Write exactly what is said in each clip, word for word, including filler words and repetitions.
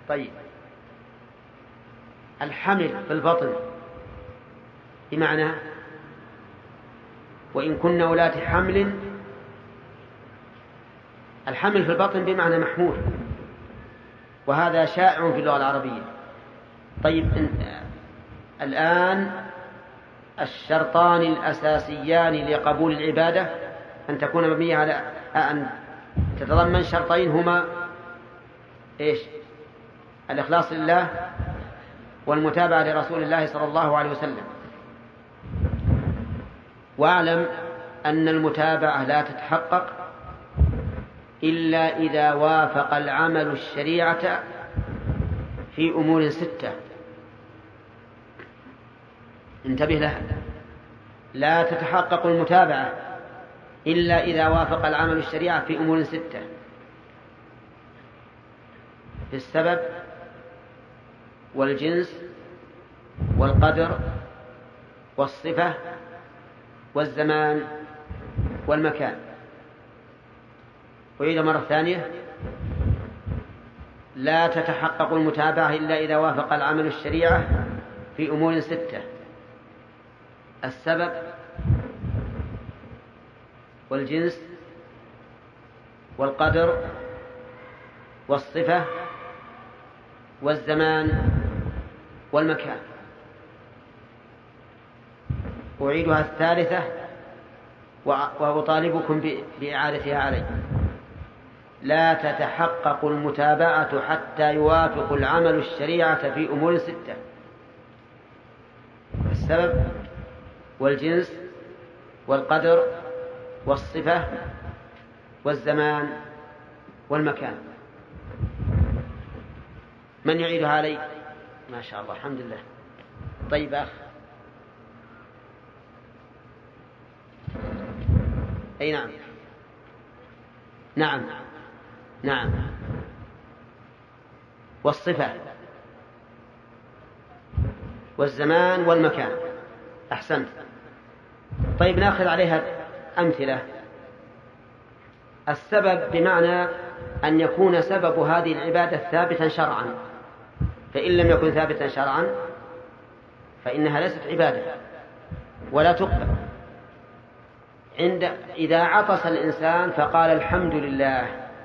طيب الحمل في البطن بمعنى وإن كن أولات حمل، الحمل في البطن بمعنى محمول، وهذا شائع في اللغة العربية. طيب الآن الشرطان الأساسيان لقبول العبادة أن تكون مبنية على أن تتضمن شرطين هما إيش؟ الإخلاص لله والمتابعة لرسول الله صلى الله عليه وسلم. واعلم أن المتابعة لا تتحقق إلا إذا وافق العمل الشريعة في أمور ستة. انتبه لها، لا تتحقق المتابعة إلا إذا وافق العمل الشريعة في أمور ستة: في السبب والجنس والقدر والصفة والزمان والمكان. أعيد مرة ثانية: لا تتحقق المتابعة إلا إذا وافق العمل الشريعة في أمور ستة: السبب والجنس والقدر والصفة والزمان والمكان. أعيدها الثالثة وأطالبكم بإعادتها علي: لا تتحقق المتابعة حتى يوافق العمل الشريعة في أمور ستة: السبب والجنس والقدر والصفة والزمان والمكان. من يعيدها علي؟ ما شاء الله، الحمد لله. طيب أخ، أي نعم نعم نعم والصفة والزمان والمكان. أحسنت. طيب نأخذ عليها أمثلة. السبب بمعنى أن يكون سبب هذه العبادة ثابتا شرعا، فإن لم يكن ثابتا شرعا فإنها ليست عبادة ولا تقبل. عند إذا عطس الإنسان فقال الحمد لله،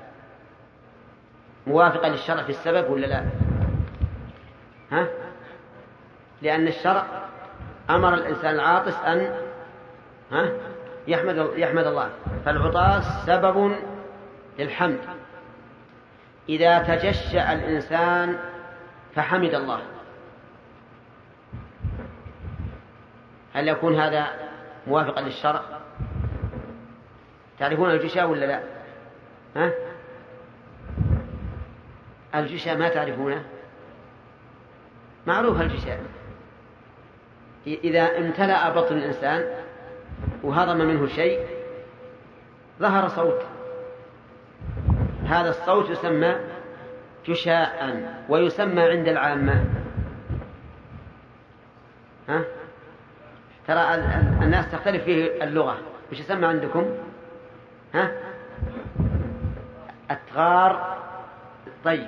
موافقا للشرع في السبب ولا لا؟ ها؟ لأن الشرع أمر الإنسان العاطس أن ها؟ يحمد يحمد الله، فالعطاس سبب للحمد. إذا تجشأ الإنسان فحمد الله، هل يكون هذا موافقا للشرع؟ تعرفون الجشاء ولا لا؟ ها؟ الجشاء ما تعرفونه؟ معروف الجشاء، إذا امتلأ بطن الإنسان وهضم منه شيء ظهر صوت، هذا الصوت يسمى جشاء، ويسمى عند العامة ها؟ ترى الناس تختلف فيه اللغة، وش يسمى عندكم؟ ها؟ أتغار. طيب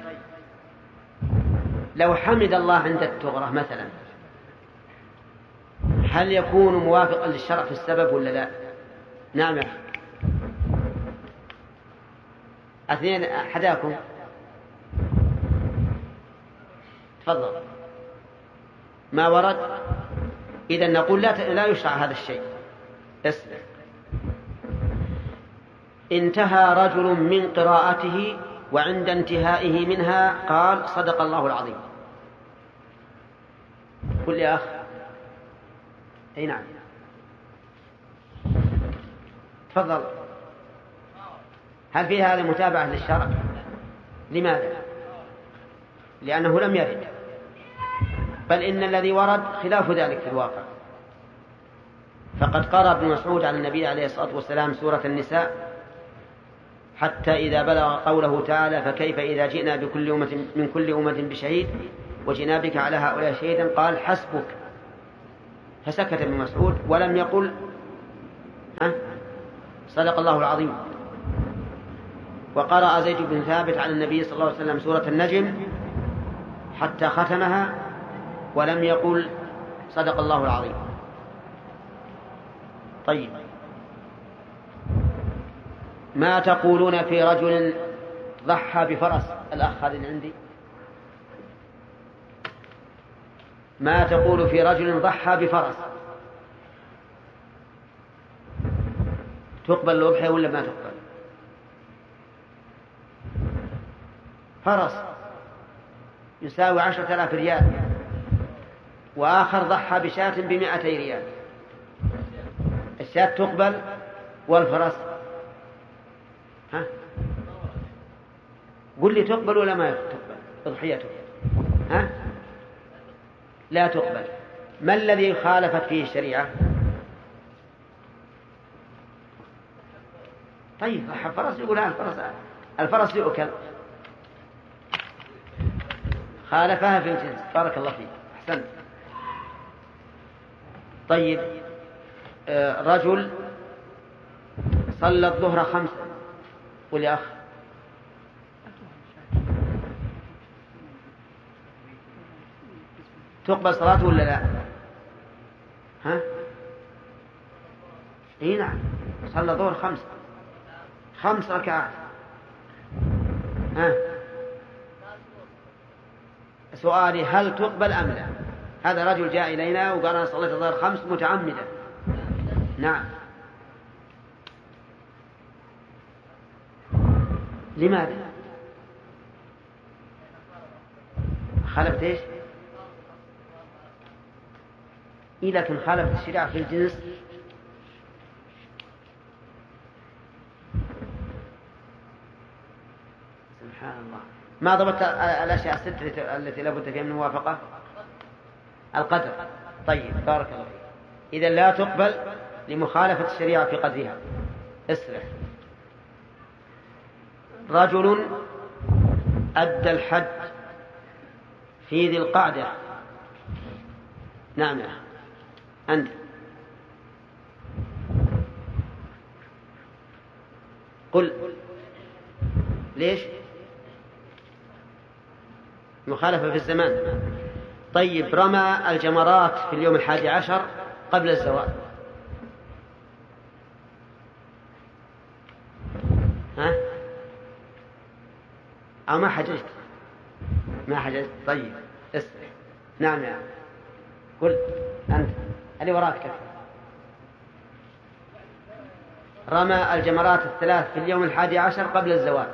لو حمد الله عند التغرة مثلا، هل يكون موافقا للشرع في السبب ولا لا؟ نعم. اثنين أحداكم تفضل. ما ورد. إذن نقول لا لا يشرع هذا الشيء. اسمع: انتهى رجل من قراءته وعند انتهائه منها قال صدق الله العظيم. قل يا أخ. أي نعم تفضل. هل في هذا متابعة للشرع؟ لماذا؟ لأنه لم يرد، بل إن الذي ورد خلاف ذلك في الواقع. فقد قرأ ابن مسعود عن النبي عليه الصلاة والسلام سورة النساء حتى إذا بلغ قوله تعالى فكيف إذا جئنا بكل أمة من كل أمة بشهيد وجئنا بك على هؤلاء شهيدا قال حسبك، فسكت ابن مسعود ولم يقل ها صدق الله العظيم. وقرأ زيد بن ثابت عن النبي صلى الله عليه وسلم سورة النجم حتى ختمها ولم يقل صدق الله العظيم. طيب، ما تقولون في رجل ضحى بفرس؟ الأخ هذا عندي. ما تقول في رجل ضحى بفرس؟ تقبل الأضحية ولا ما تقبل؟ فرس يساوي عشرة آلاف ريال، وآخر ضحى بشاة بمائتي ريال، الشاة تقبل والفرس ها؟ قل لي تقبل ولا ما تقبل أضحيته؟ ها؟ لا تقبل. ما الذي خالفت فيه الشريعة؟ طيب الفرس يقول الفرس الفرس يؤكل، خالفها في الجنس. بارك الله فيك، أحسنت. طيب، رجل صلى الظهر خمسة، قل يا أخ. تقبل صلاته ولا لا؟ ها؟ اي نعم، صلى الظهر خمسة، خمس ركعات. ها؟ سؤالي هل تقبل أم لا؟ هذا رجل جاء إلينا وقال أنا صليت الظهر خمس متعمدا. نعم. لماذا؟ خالفت ايش؟ إيه لكن خالفت الشريعة في الجنس. سبحان الله. ما ضبطت الأشياء الستة التي لابد فيها من موافقة؟ القدر. طيب بارك الله فيك. إذا لا تقبل لمخالفة الشريعة في قدرها. اسرع. رجل أدى الحج في ذي القعدة. نعم أنت. قل ليش؟ مخالفة في الزمان. طيب، رمى الجمرات في اليوم الحادي عشر قبل الزوال. ها؟ أو ما حججت؟ ما حججت. طيب اسرع. نعم يا قل أنت اللي وراك كيف. رمى الجمرات الثلاث في اليوم الحادي عشر قبل الزوال.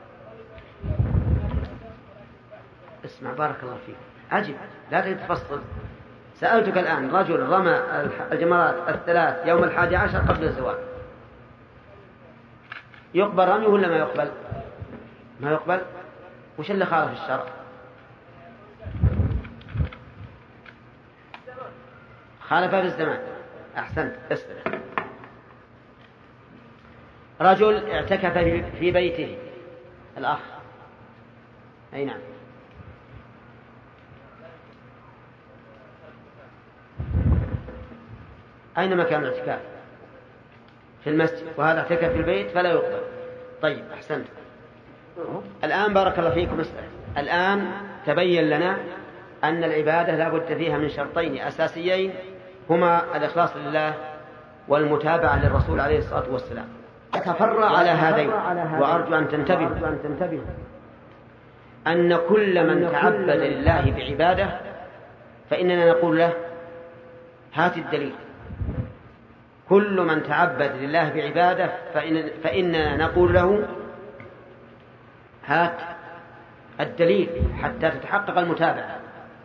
اسمع بارك الله فيك، أجب لا تتفصل. سألتك الآن، رجل رمى الجمرات الثلاث يوم الحادي عشر قبل الزوال، يقبل رميه ولا ما يقبل؟ ما يقبل. وش اللي خالف الشرع؟ خالف في الزمان. أحسنت. اسمع. رجل اعتكف في بيته. الأخ. أي نعم. أين مكان الاعتكاف؟ في المسجد، وهذا اعتكف في البيت فلا يقبل. طيب أحسنت. الآن بارك الله فيكم اسمع. الآن تبين لنا أن العبادة لا بد فيها من شرطين أساسيين، هما الإخلاص لله والمتابعة للرسول عليه الصلاة والسلام. تفرع على هذين، وأرجو أن تنتبهوا أن كل من تعبد لله بعبادة فإننا نقول له هات الدليل. كل من تعبد لله بعبادة فإن فإننا نقول له هات الدليل حتى تتحقق المتابعة.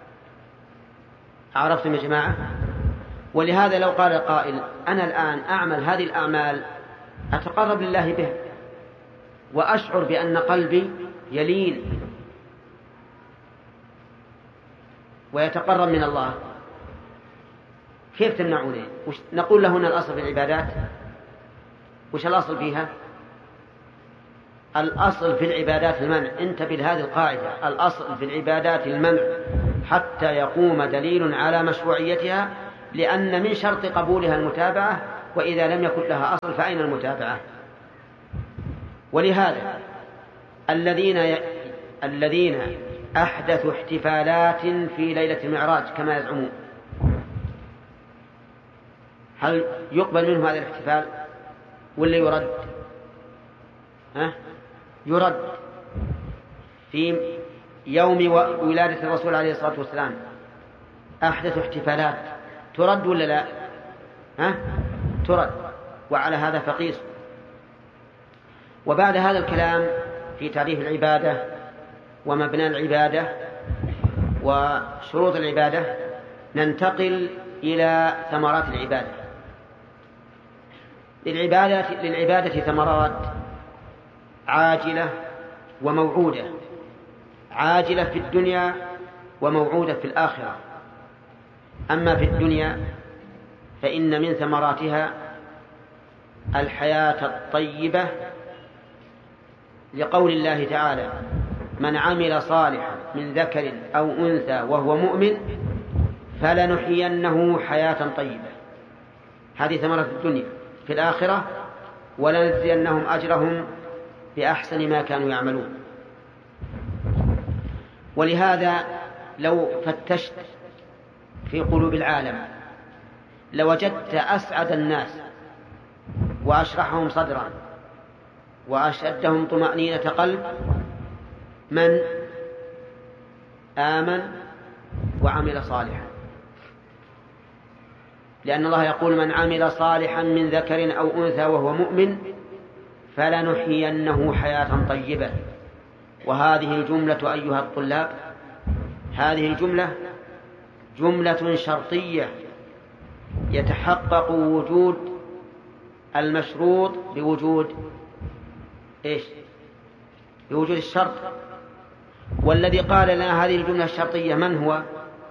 عرفتم يا جماعة؟ ولهذا لو قال قائل أنا الآن أعمل هذه الأعمال أتقرب لله بها وأشعر بأن قلبي يلين ويتقرب من الله، كيف تمنعونه؟ نقول له هنا الأصل في العبادات. وش الأصل فيها؟ الأصل في العبادات المنع. انتبه لهذه القاعدة، الأصل في العبادات المنع حتى يقوم دليل على مشروعيتها، لأن من شرط قبولها المتابعة، وإذا لم يكن لها أصل فأين المتابعة؟ ولهذا الذين ي... الذين أحدث احتفالات في ليلة المعراج كما يزعمون. هل يقبل منه هذا الاحتفال ولا يرد؟ ها؟ يرد. في يوم ولادة الرسول عليه الصلاة والسلام أحدث احتفالات ترد ولا لا؟ ها؟ ترد. وعلى هذا فقيس. وبعد هذا الكلام في تعريف العبادة ومبنى العبادة وشروط العبادة ننتقل إلى ثمرات العبادة. للعبادة, للعبادة ثمرات عاجلة وموعودة، عاجلة في الدنيا وموعودة في الآخرة. أما في الدنيا فإن من ثمراتها الحياة الطيبة، لقول الله تعالى: من عمل صالحا من ذكر أو أنثى وهو مؤمن فلنحيينه حياة طيبة. هذه ثمرة الدنيا. في الآخرة ولنجزينهم أجرهم بأحسن ما كانوا يعملون. ولهذا لو فتشت في قلوب العالم لوجدت أسعد الناس وأشرحهم صدرا وأشدهم طمأنينة قلب من آمن وعمل صالحا، لأن الله يقول: من عمل صالحا من ذكر أو أنثى وهو مؤمن فلنحيينه حياة طيبة. وهذه الجملة أيها الطلاب، هذه الجملة جملة شرطية يتحقق وجود المشروط بوجود إيش؟ بوجود الشرط. والذي قال لنا هذه الجملة الشرطية من هو؟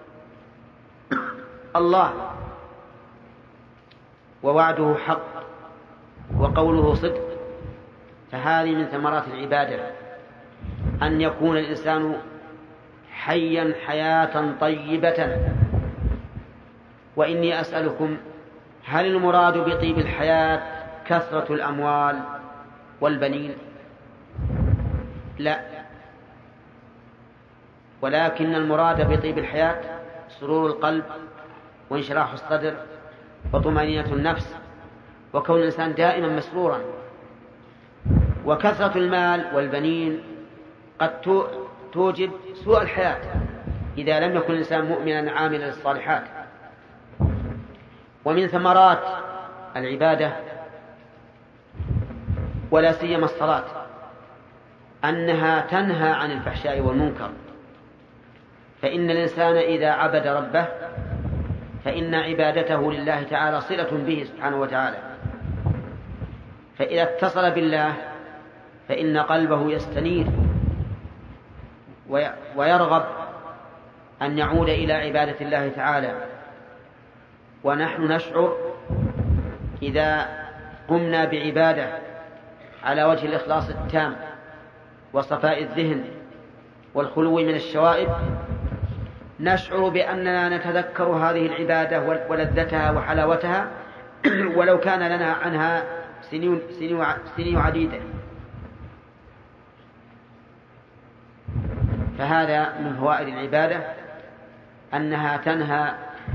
الله، ووعده حق وقوله صدق. فهذه من ثمرات العبادة أن يكون الإنسان حيا حياة طيبة. وإني أسألكم: هل المراد بطيب الحياة كثرة الأموال والبنين؟ لا، ولكن المراد بطيب الحياة سرور القلب وانشراح الصدر وطمأنينة النفس وكون الإنسان دائما مسرورا. وكثرة المال والبنين قد توجب سوء الحياة إذا لم يكن الإنسان مؤمنا عاملا للصالحات. ومن ثمرات العبادة ولا سيما الصلاة أنها تنهى عن الفحشاء والمنكر. فإن الإنسان إذا عبد ربه فإن عبادته لله تعالى صلة به سبحانه وتعالى. فإذا اتصل بالله فإن قلبه يستنير ويرغب أن يعود إلى عبادة الله تعالى. ونحن نشعر إذا قمنا بعبادة على وجه الإخلاص التام وصفاء الذهن والخلو من الشوائب، نشعر بأننا نتذكر هذه العبادة ولذتها وحلاوتها ولو كان لنا عنها سنين, سنين عديدة. فهذا من فوائد العبادة أنها تنهى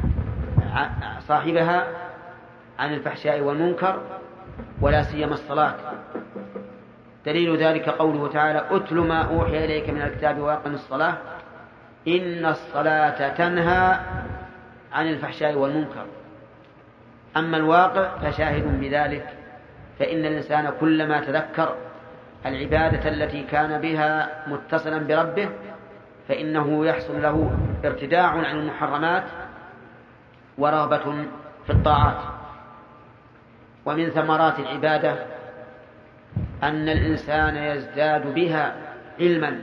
صاحبها عن الفحشاء والمنكر ولا سيما الصلاة. دليل ذلك قوله تعالى: أتل ما أوحي إليك من الكتاب وأقم الصلاة إن الصلاة تنهى عن الفحشاء والمنكر. أما الواقع فشاهد بذلك، فإن الإنسان كلما تذكر العبادة التي كان بها متصلا بربه فإنه يحصل له ارتداع عن المحرمات ورغبة في الطاعات. ومن ثمرات العبادة أن الإنسان يزداد بها علما،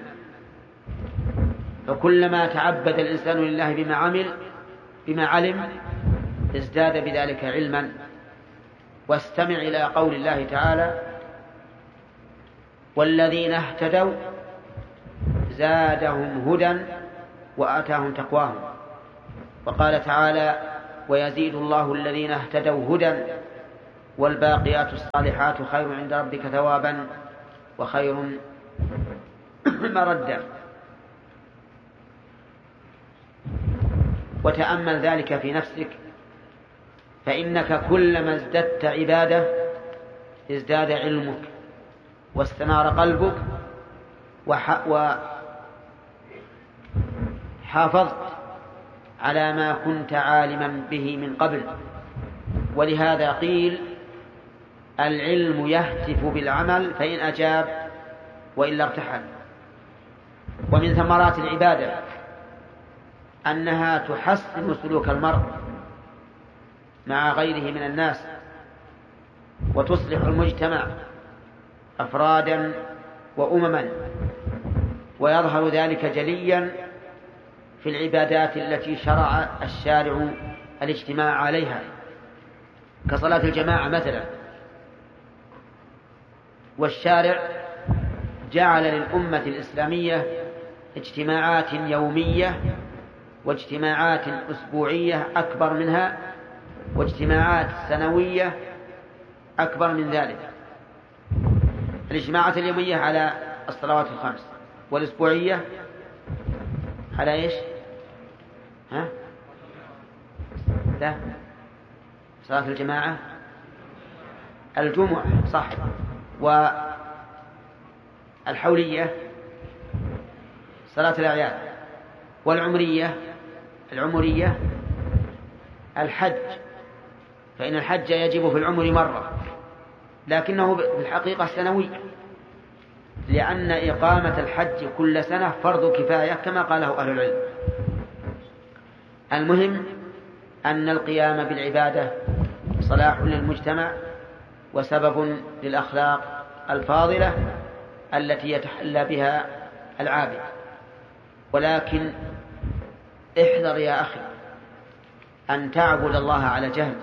فكلما تعبد الإنسان لله بما عمل بما علم ازداد بذلك علما. واستمع إلى قول الله تعالى: والذين اهتدوا زادهم هدى وآتاهم تقواهم. وقال تعالى: ويزيد الله الذين اهتدوا هدى والباقيات الصالحات خير عند ربك ثوابا وخير مردا. وتأمل ذلك في نفسك، فإنك كلما ازددت عبادة ازداد علمك واستنار قلبك وحافظت على ما كنت عالما به من قبل. ولهذا قيل العلم يهتف بالعمل فإن أجاب وإلا ارتحل. ومن ثمرات العبادة أنها تحسن سلوك المرء مع غيره من الناس وتصلح المجتمع أفرادا وأمما، ويظهر ذلك جليا في العبادات التي شرع الشارع الاجتماع عليها كصلاة الجماعة مثلا. والشارع جعل للأمة الإسلامية اجتماعات يومية واجتماعات أسبوعية أكبر منها واجتماعات سنوية أكبر من ذلك. الاجتماعات اليومية على الصلوات الخمس، والأسبوعية على إيش؟ ها؟ لا، صلاة الجماعة الجمعة صح، والحولية صلاة الأعياد، والعمرية العمرية الحج، فإن الحج يجب في العمر مرة لكنه في الحقيقة سنوي، لأن إقامة الحج كل سنة فرض كفاية كما قاله أهل العلم. المهم أن القيام بالعبادة صلاح للمجتمع وسبب للأخلاق الفاضلة التي يتحلى بها العابد. ولكن احذر يا أخي أن تعبد الله على جهل،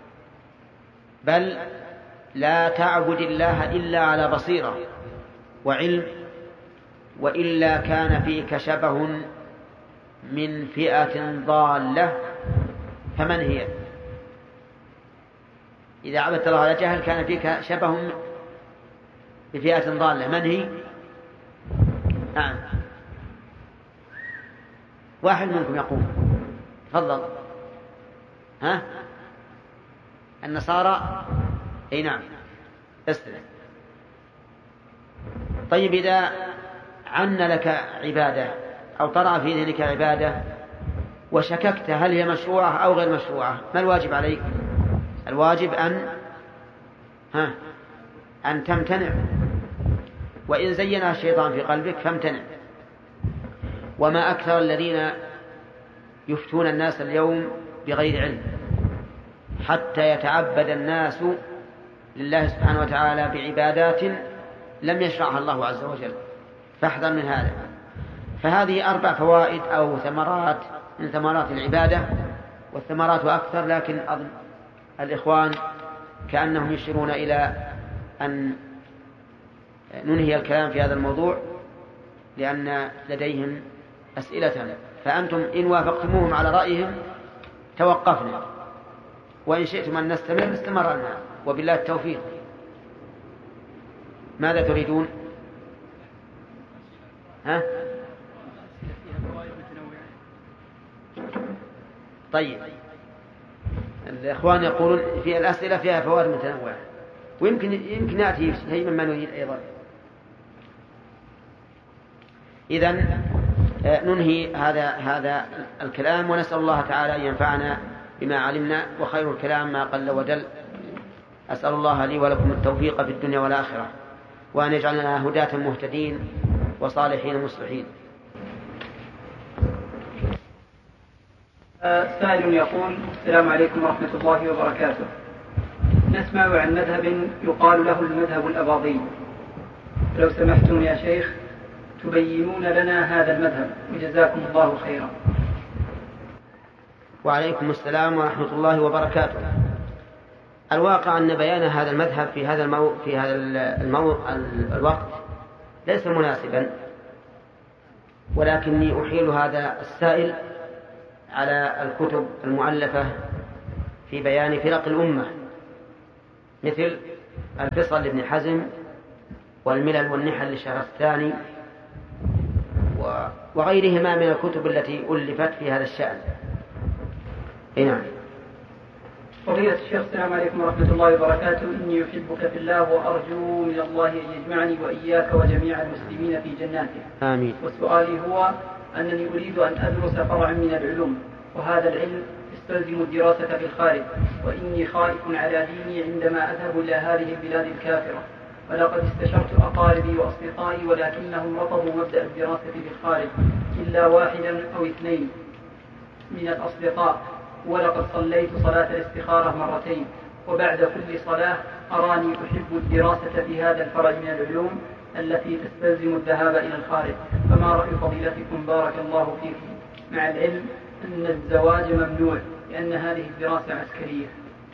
بل لا تعبد الله إلا على بصيرة وعلم، وإلا كان فيك شبه من فئة ضالة. فمن هي؟ إذا عبدت الله على جهل كان فيك شبه بفئة ضالة. من هي؟ نعم، واحد منكم يقول تفضل. ها؟ النصارى. اي نعم، استمع. طيب إذا عن لك عبادة أو طرأ في ذهنك عبادة وشككت هل هي مشروعة أو غير مشروعة، ما الواجب عليك؟ الواجب أن ها أن تمتنع، وإن زينها الشيطان في قلبك فامتنع. وما أكثر الذين يفتون الناس اليوم بغير علم حتى يتعبد الناس لله سبحانه وتعالى بعبادات لم يشرعها الله عز وجل، فاحذر من هذا. فهذه أربع فوائد أو ثمرات من ثمرات العبادة، والثمرات أكثر، لكن أظن الإخوان كأنهم يشيرون إلى أن ننهي الكلام في هذا الموضوع لأن لديهم أسئلة، فأنتم إن وافقتموهم على رأيهم توقفنا، وإن شئتم أن نستمر استمرنا، وبالله التوفيق. ماذا تريدون؟ ها؟ طيب، الإخوان يقولون في الأسئلة فيها فوائد متنوعة، ويمكن يمكن يأتي شيء مما نريد أيضا. إذن ننهي هذا هذا الكلام، ونسأل الله تعالى أن ينفعنا بما علمنا، وخير الكلام ما قل ودل. أسأل الله لي ولكم التوفيق في الدنيا والآخرة، وأن يجعلنا هداة مهتدين وصالحين مصلحين. سائل يقول: السلام عليكم ورحمة الله وبركاته. نسمع عن مذهب يقال له المذهب الأباضي، لو سمحتم يا شيخ تبينون لنا هذا المذهب، وجزاكم الله خيرا. وعليكم السلام ورحمة الله وبركاته. الواقع أن بيان هذا المذهب في هذا المو... في هذا المو... الوقت ليس مناسبا، ولكني أحيل هذا السائل على الكتب المؤلفة في بيان فرق الأمة، مثل الفصل لابن حزم والملل والنحل للشهرستاني وغيرهما من الكتب التي ألفت في هذا الشأن. إيه نعم. فضيلة الشيخ السلام عليكم ورحمة الله وبركاته. إني أحبك في الله وأرجو من الله أن يجمعني وإياك وجميع المسلمين في جناته. آمين. وسؤالي هو أنني أريد أن أدرس فرعا من العلوم، وهذا العلم يستلزم الدراسة في الخارج، وإني خائف على ديني عندما أذهب إلى هذه البلاد الكافرة، ولقد استشرت أقاربي وأصدقائي ولكنهم رفضوا مبدأ الدراسة في الخارج إلا واحدا أو اثنين من الأصدقاء، ولقد صليت صلاة الاستخارة مرتين، وبعد كل صلاة أراني أحب الدراسة في هذا الفرع من العلوم التي تستلزم الذهاب إلى الخارج، فما رأي فضيلتكم بارك الله فيكم، مع العلم أن الزواج ممنوع لأن هذه الدراسة عسكرية؟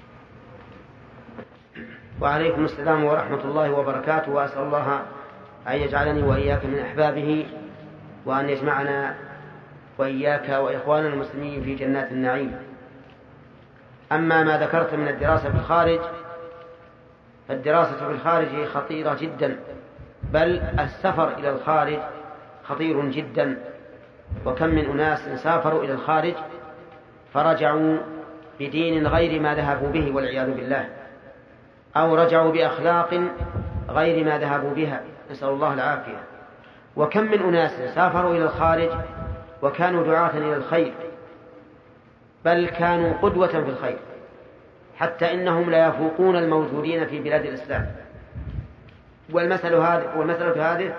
وعليكم السلام ورحمة الله وبركاته، وأسأل الله أن يجعلني وإياك من أحبابه، وأن يجمعنا وإياك وإخواننا المسلمين في جنات النعيم. أما ما ذكرت من الدراسة في الخارج، فالدراسة في الخارج خطيرة جدا، بل السفر إلى الخارج خطير جدا. وكم من أناس سافروا إلى الخارج فرجعوا بدين غير ما ذهبوا به والعياذ بالله، أو رجعوا بأخلاق غير ما ذهبوا بها، نسأل الله العافية. وكم من أناس سافروا إلى الخارج وكانوا دعاة إلى الخير، بل كانوا قدوة في الخير، حتى إنهم لا يفوقون الموجودين في بلاد الإسلام. والمسألة هذه والمسألة هذه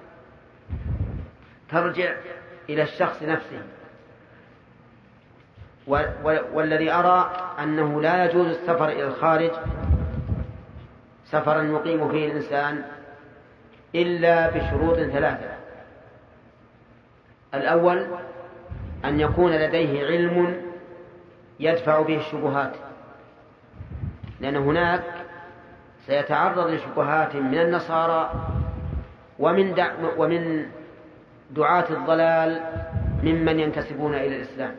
ترجع إلى الشخص نفسه. والذي أرى أنه لا يجوز السفر إلى الخارج سفرا يقيم فيه الإنسان إلا بشروط ثلاثة. الأول أن يكون لديه علم يدفع به الشبهات، لأن هناك سيتعرض لشبهات من النصارى ومن دع ومن دعاة الضلال ممن ينتسبون إلى الإسلام،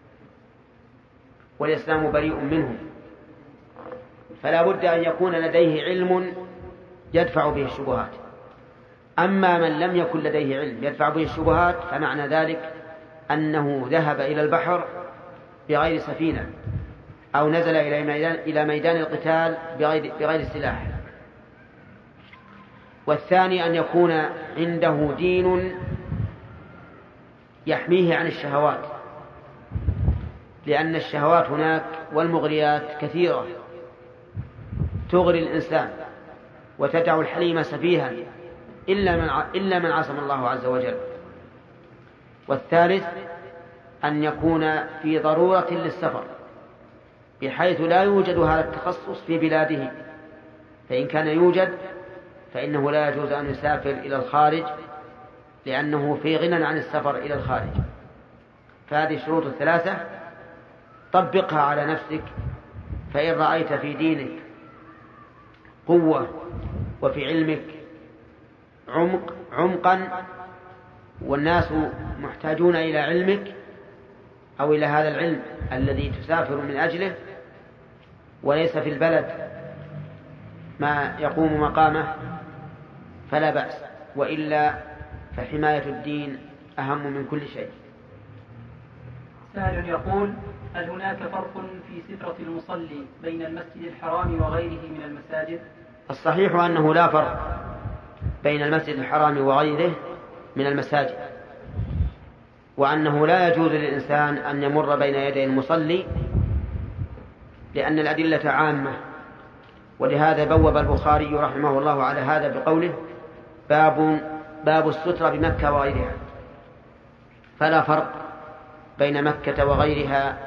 والإسلام بريء منهم، فلا بد أن يكون لديه علم يدفع به الشبهات. أما من لم يكن لديه علم يدفع به الشبهات فمعنى ذلك أنه ذهب إلى البحر بغير سفينة، أو نزل إلى ميدان, إلى ميدان القتال بغير, بغير سلاح. والثاني أن يكون عنده دين يحميه عن الشهوات، لأن الشهوات هناك والمغريات كثيرة تغري الإنسان وتدع الحليم سفيها إلا من, إلا من عصم الله عز وجل. والثالث أن يكون في ضرورة للسفر بحيث لا يوجد هذا التخصص في بلاده، فإن كان يوجد فإنه لا يجوز أن يسافر إلى الخارج لأنه في غنى عن السفر إلى الخارج. فهذه الشروط الثلاثة طبقها على نفسك، فإن رأيت في دينك قوة وفي علمك عمق عمقا والناس محتاجون إلى علمك أو إلى هذا العلم الذي تسافر من أجله، وليس في البلد ما يقوم مقامه، فلا بأس، وإلا فحماية الدين أهم من كل شيء. سائل يقول: هل هناك فرق في سترة المصلي بين المسجد الحرام وغيره من المساجد؟ الصحيح أنه لا فرق بين المسجد الحرام وغيره من المساجد، وأنه لا يجوز للإنسان أن يمر بين يدي المصلي، لأن الأدلة عامة. ولهذا بوب البخاري رحمه الله على هذا بقوله: باب باب السترة بمكة وغيرها. فلا فرق بين مكة وغيرها.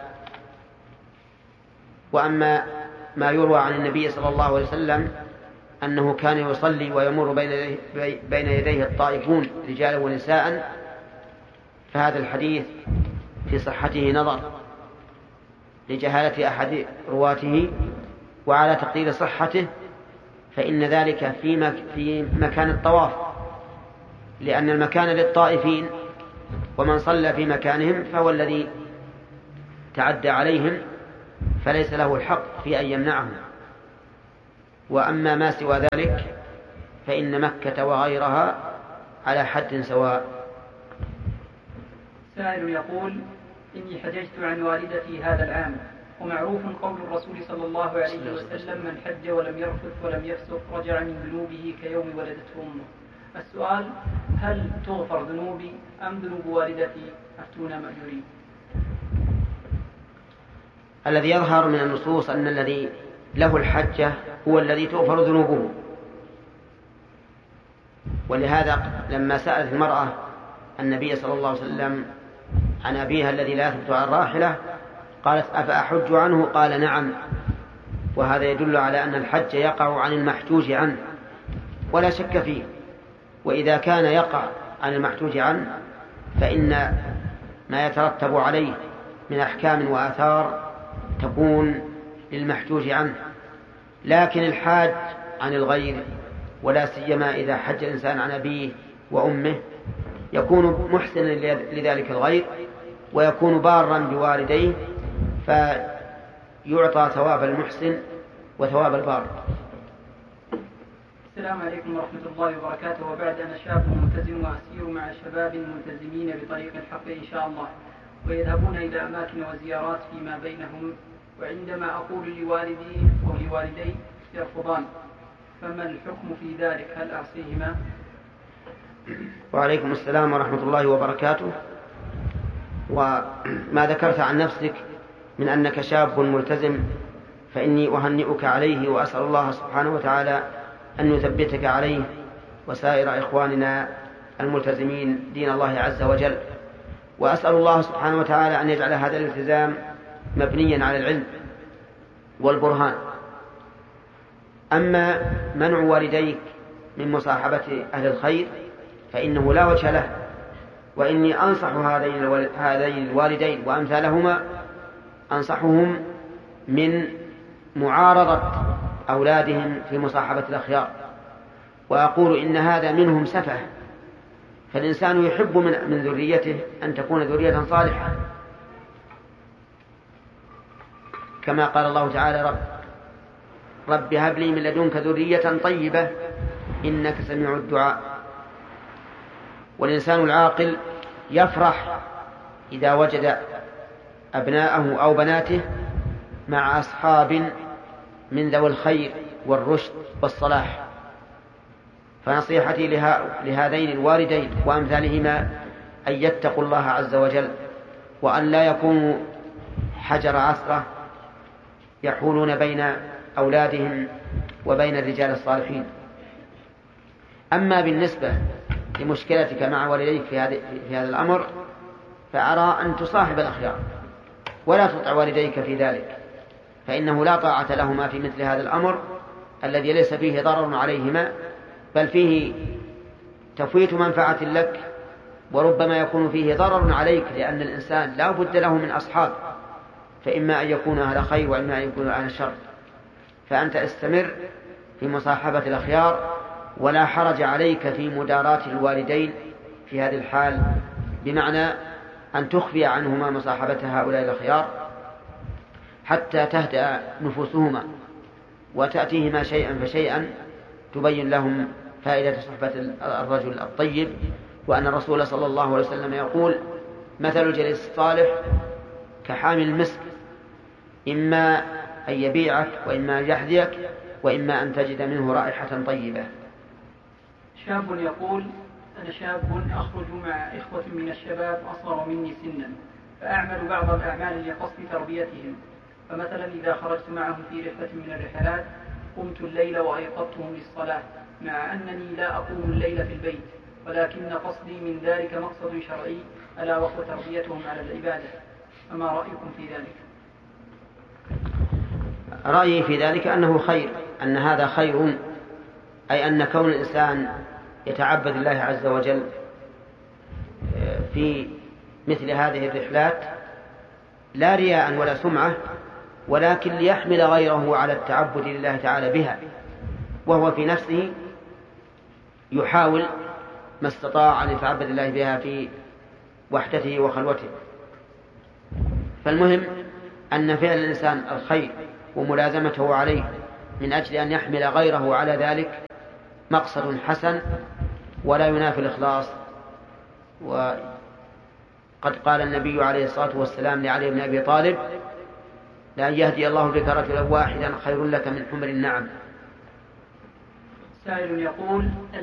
وأما ما يروى عن النبي صلى الله عليه وسلم أنه كان يصلي ويمر بين يديه الطائفون رجالا ونساء، فهذا الحديث في صحته نظر لجهالة أحد رواته، وعلى تقدير صحته فإن ذلك في مكان الطواف، لأن المكان للطائفين، ومن صلى في مكانهم فهو الذي تعدى عليهم، فليس له الحق في أن يمنعهم. وأما ما سوى ذلك فإن مكة وغيرها على حد سواء. سائل يقول: إني حججت عن والدتي هذا العام، ومعروف قول الرسول صلى الله عليه وسلم: من حج ولم يرفث ولم يفسق رجع من ذنوبه كيوم ولدته أمه. السؤال: هل تغفر ذنوبي أم ذنوب والدتي؟ أفتونا مأجورين. الذي يظهر من النصوص أن الذي له الحجة هو الذي تغفر ذنوبه، ولهذا لما سألت المرأة النبي صلى الله عليه وسلم عن أبيها الذي لا يثبت على الراحلة قالت: أفأحج عنه؟ قال: نعم. وهذا يدل على أن الحج يقع عن المحجوج عنه ولا شك فيه، وإذا كان يقع عن المحجوج عنه فإن ما يترتب عليه من أحكام وآثار تكون للمحجوج عنه. لكن الحاج عن الغير، ولا سيما إذا حج الإنسان عن أبيه وأمه، يكون محسنا لذلك الغير ويكون بارا بوالديه، فيعطى ثواب المحسن وثواب البار. السلام عليكم ورحمة الله وبركاته. وبعد أنا شاب ملتزم وأسير مع شباب ملتزمين بطريق الحق إن شاء الله، ويذهبون إلى أماكن وزيارات فيما بينهم، وعندما أقول لوالدي أو لوالدي يرفضان، فما الحكم في ذلك؟ هل أعصيهما؟ وعليكم السلام ورحمة الله وبركاته. وما ذكرت عن نفسك من أنك شاب ملتزم فإني أهنئك عليه، وأسأل الله سبحانه وتعالى أن يثبتك عليه وسائر إخواننا الملتزمين دين الله عز وجل، وأسأل الله سبحانه وتعالى أن يجعل هذا الالتزام مبنيا على العلم والبرهان. أما منع والديك من مصاحبة أهل الخير فإنه لا وجه له، وإني أنصح هذين الوالدين وأمثالهما، أنصحهم من معارضة أولادهم في مصاحبة الأخيار، وأقول إن هذا منهم سفه، فالإنسان يحب من ذريته أن تكون ذرية صالحة، كما قال الله تعالى: رب رب هب لي من لدنك ذرية طيبة إنك سميع الدعاء. والإنسان العاقل يفرح إذا وجد أبناءه أو بناته مع أصحاب من ذوي الخير والرشد والصلاح. فنصيحتي لهذين الوالدين وأمثالهما أن يتقوا الله عز وجل، وأن لا يكونوا حجر عثرة يحولون بين أولادهم وبين الرجال الصالحين. أما بالنسبة لمشكلتك مع والديك في هذا في هذا الأمر، فأرى أن تصاحب الأخيار ولا تطع والديك في ذلك، فإنه لا طاعة لهما في مثل هذا الأمر الذي ليس فيه ضرر عليهما، بل فيه تفويت منفعة لك، وربما يكون فيه ضرر عليك، لأن الإنسان لا بد له من أصحاب، فإما أن يكون أهل خير وإما أن يكون أهل شر. فأنت استمر في مصاحبة الأخيار، ولا حرج عليك في مداراة الوالدين في هذه الحال، بمعنى أن تخفي عنهما مصاحبة هؤلاء الأخيار حتى تهدأ نفوسهما، وتأتيهما شيئا فشيئا تبين لهم فائدة صحبة الرجل الطيب، وأن الرسول صلى الله عليه وسلم يقول: مثل الجليس الصالح كحامل المسك، إما أن يبيعك وإما أن يحذيك وإما أن تجد منه رائحة طيبة. شاب يقول: أنا شاب أخرج مع إخوة من الشباب أصغر مني سنا، فأعمل بعض الأعمال لقصد تربيتهم، فمثلا إذا خرجت معهم في رحلة من الرحلات قمت الليل وأيقظتهم للصلاة، مع أنني لا أقوم الليل في البيت، ولكن قصدي من ذلك مقصد شرعي ألا وهو تربيتهم على العبادة، فما رأيكم في ذلك؟ رأيي في ذلك أنه خير، أن هذا خير، أي أن كون الإنسان يتعبد الله عز وجل في مثل هذه الرحلات لا رياء ولا سمعة، ولكن ليحمل غيره على التعبد لله تعالى بها، وهو في نفسه يحاول ما استطاع أن يتعبد الله بها في وحدته وخلوته. فالمهم أن فعل الإنسان الخير وملازمته عليه من أجل أن يحمل غيره على ذلك مقصد حسن، ولا ينافي الإخلاص قد قال النبي عليه الصلاة والسلام لعلي بن أبي طالب: لأن يهدي الله بك رجلا واحدا خير لك من حمر النعم. سائل يقول: